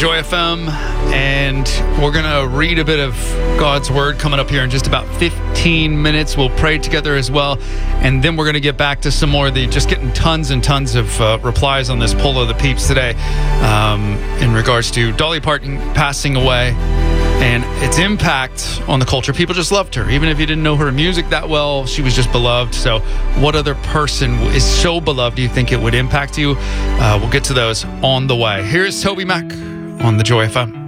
Joy FM, and we're going to read a bit of God's Word coming up here in just about 15 minutes. We'll pray together as well, and then we're going to get back to some more of the, just getting tons and tons of replies on this Poll of the Peeps today in regards to Dolly Parton passing away and its impact on the culture. People just loved her. Even if you didn't know her music that well, she was just beloved. So what other person is so beloved do you think it would impact you? We'll get to those on the way. Here's Toby Mac on the Joy FM.